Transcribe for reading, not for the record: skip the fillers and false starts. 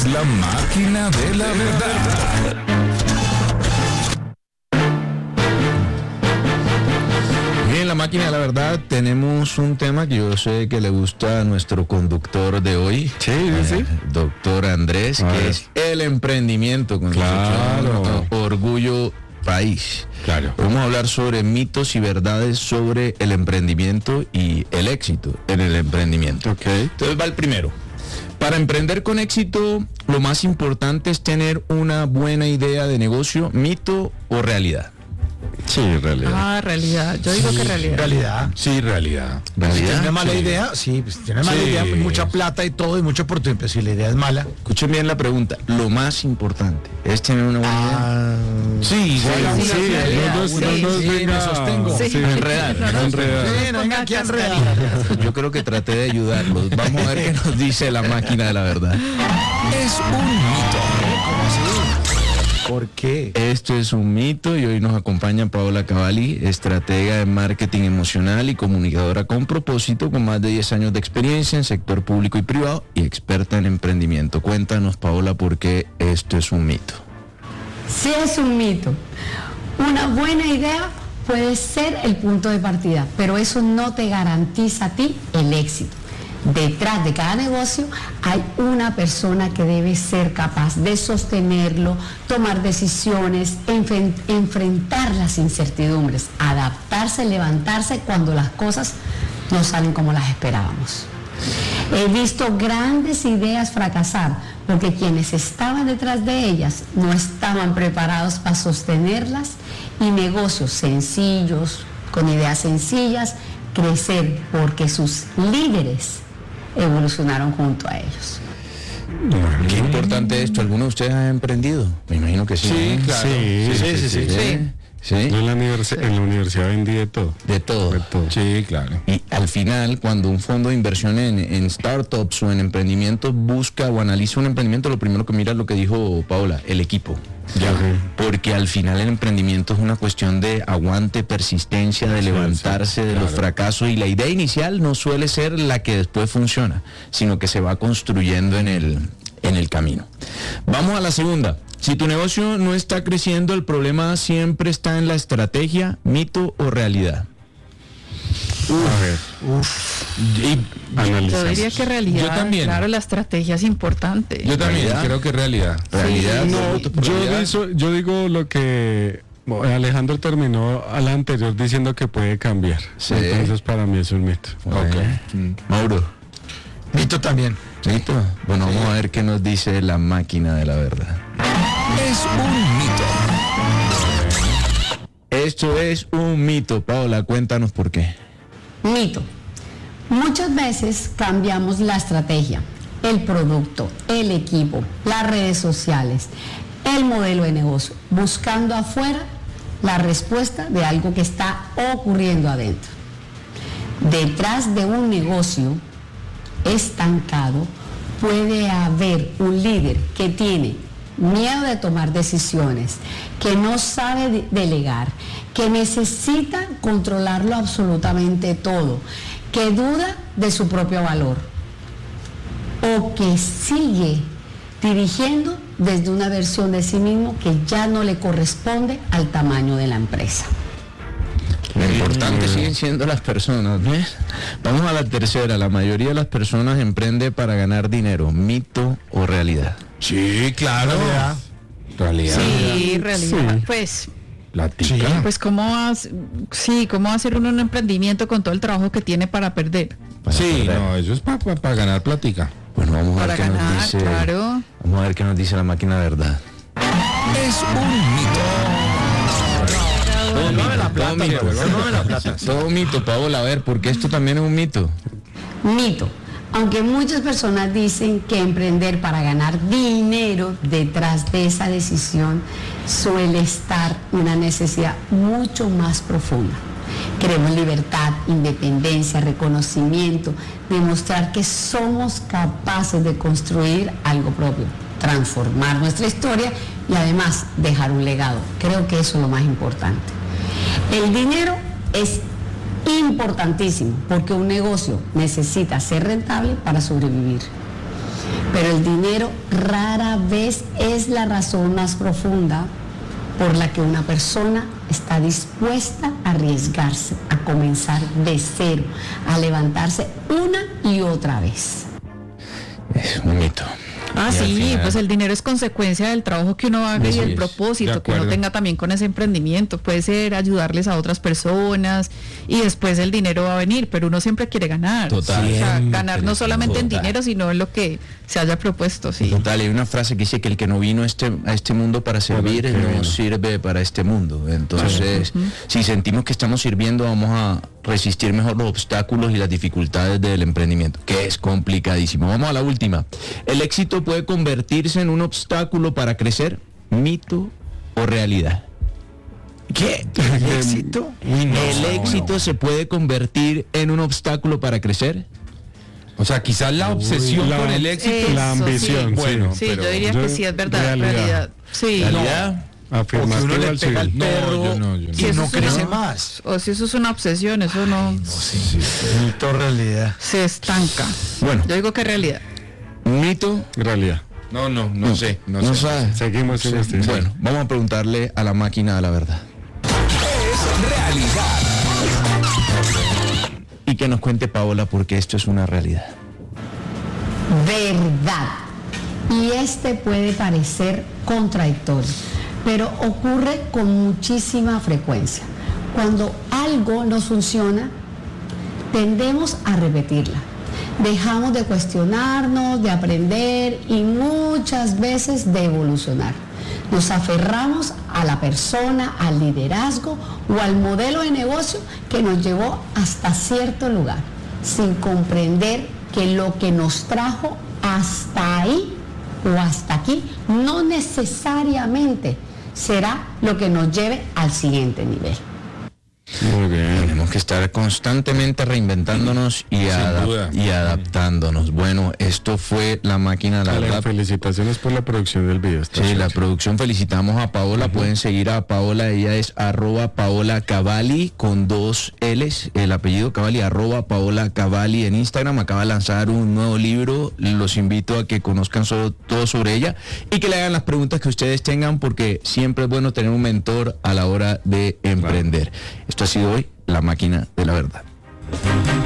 es la máquina de la verdad. En la máquina de la verdad tenemos un tema que yo sé que le gusta a nuestro conductor de hoy, doctor Andrés, que es el emprendimiento, con claro. Orgullo País. Claro. Vamos a hablar sobre mitos y verdades sobre el emprendimiento y el éxito en el emprendimiento. Okay. Entonces va el primero. Para emprender con éxito, lo más importante es tener una buena idea de negocio, mito o realidad. Sí, realidad. Realidad. Yo digo que realidad. Realidad. Sí, realidad. Si tiene una mala idea, pues tiene mala idea, mucha plata y todo, y mucho oportunidad, pero si la idea es mala. Escuchen bien la pregunta. Lo más importante es tener una buena idea. Me sostengo. Enredar. Yo creo que traté de ayudarlos. Vamos a ver qué nos dice la máquina de la verdad. Es un mito. ¿Cómo así? ¿Por qué? Esto es un mito y hoy nos acompaña Paola Cavalli, estratega de marketing emocional y comunicadora con propósito, con más de 10 años de experiencia en sector público y privado y experta en emprendimiento. Cuéntanos, Paola, por qué esto es un mito. Sí, es un mito. Una buena idea puede ser el punto de partida, pero eso no te garantiza a ti el éxito. Detrás de cada negocio hay una persona que debe ser capaz de sostenerlo, tomar decisiones, enfrentar las incertidumbres, adaptarse, levantarse cuando las cosas no salen como las esperábamos. He visto grandes ideas fracasar porque quienes estaban detrás de ellas no estaban preparados para sostenerlas y negocios sencillos, con ideas sencillas, crecer porque sus líderes evolucionaron junto a ellos. Qué importante esto. ¿Alguno de ustedes ha emprendido? Me imagino que sí. Sí, claro. Sí. Yo en la universidad vendí de todo. De todo. Sí, claro. Y al final, cuando un fondo de inversión en startups o en emprendimientos busca o analiza un emprendimiento, lo primero que mira es lo que dijo Paola, el equipo. Porque al final el emprendimiento es una cuestión de aguante, persistencia, de levantarse de los fracasos, y la idea inicial no suele ser la que después funciona, sino que se va construyendo en el camino. Vamos a la segunda. Si tu negocio no está creciendo, el problema siempre está en la estrategia, mito o realidad. Yo diría que realidad. Yo también. Claro, la estrategia es importante. Yo también creo que realidad. Realidad. Yo digo lo que Alejandro terminó a la anterior diciendo que puede cambiar. Sí. Entonces para mí es un mito. Mauro. Mito también. ¿Mito? Bueno, vamos a ver qué nos dice la máquina de la verdad. Es un mito. Esto es un mito. Paola, cuéntanos por qué. Mito. Muchas veces cambiamos la estrategia, el producto, el equipo, las redes sociales, el modelo de negocio, buscando afuera la respuesta de algo que está ocurriendo adentro. Detrás de un negocio estancado puede haber un líder que tiene miedo de tomar decisiones, que no sabe delegar, que necesita controlarlo absolutamente todo, que duda de su propio valor o que sigue dirigiendo desde una versión de sí mismo que ya no le corresponde al tamaño de la empresa. Lo importante siguen siendo las personas, ¿ves? Vamos a la tercera. La mayoría de las personas emprende para ganar dinero, mito o realidad. Sí, claro. Realidad. Sí, realidad. Sí. Pues Pues ¿cómo va a hacer uno un emprendimiento con todo el trabajo que tiene para perder? No, eso es para ganar plática. Bueno, vamos a ver Para qué ganar, nos dice. claro. Vamos a ver qué nos dice la máquina de verdad. Es un mito. Todo mito, Paola. A ver, porque esto también es un mito. Mito. Aunque muchas personas dicen que emprender para ganar dinero, detrás de esa decisión suele estar una necesidad mucho más profunda. Queremos libertad, independencia, reconocimiento, demostrar que somos capaces de construir algo propio, transformar nuestra historia y además dejar un legado. Creo que eso es lo más importante. El dinero es importantísimo porque un negocio necesita ser rentable para sobrevivir. Pero el dinero rara vez es la razón más profunda por la que una persona está dispuesta a arriesgarse, a comenzar de cero, a levantarse una y otra vez. Es un mito. Ah, Y al sí, final- pues el dinero es consecuencia del trabajo que uno haga y Así el es, propósito de que uno acuerdo. tenga también con ese emprendimiento. Puede ser ayudarles a otras personas y después el dinero va a venir, pero uno siempre quiere ganar. Total. O sea, Siempre, ganar no solamente en total. dinero, sino en lo que se haya propuesto, sí. Total, hay una frase que dice que el que no vino a este mundo para servir el que no vino. sirve para este mundo. Entonces, si sentimos que estamos sirviendo, vamos a resistir mejor los obstáculos y las dificultades del emprendimiento, que es complicadísimo. Vamos a la última. ¿El éxito puede convertirse en un obstáculo para crecer? ¿Mito o realidad? ¿Qué? ¿El éxito? ¿El éxito se puede convertir en un obstáculo para crecer? O sea, quizás la obsesión la- por el éxito. La Eso, ambición, sí. Bueno, Sí, pero yo diría que yo- sí, es verdad, realidad. realidad. Sí. ¿Realidad? Afirmativo uno le al pega al civil. perro yo no. y Sí, eso no es crece una- más. O si eso es una obsesión, eso no Mito realidad. se estanca. Bueno. Yo digo que realidad. ¿Mito? Realidad. No sé. No sabe. Seguimos investigando. Bueno, vamos a preguntarle a la máquina de la verdad. Es realidad. Y que nos cuente Paola porque esto es una realidad. Verdad. Y este puede parecer contradictorio, pero ocurre con muchísima frecuencia. Cuando algo no funciona, tendemos a repetirla. Dejamos de cuestionarnos, de aprender y muchas veces de evolucionar. Nos aferramos a la persona, al liderazgo o al modelo de negocio que nos llevó hasta cierto lugar, sin comprender que lo que nos trajo hasta ahí o hasta aquí no necesariamente será lo que nos lleve al siguiente nivel. Muy bien. Tenemos que estar constantemente reinventándonos y, duda. y adaptándonos. Bueno, esto fue La Máquina de la Ale, Verdad. felicitaciones por la producción del video. Está Sí, la chévere. producción, felicitamos a Paola, pueden seguir a Paola, ella es @Paola Cavalli con 2 L's, el apellido Cavalli, @Paola Cavalli en Instagram, acaba de lanzar un nuevo libro, los invito a que conozcan todo sobre ella y que le hagan las preguntas que ustedes tengan porque siempre es bueno tener un mentor a la hora de emprender. Esto ha sido hoy La Máquina de la Verdad.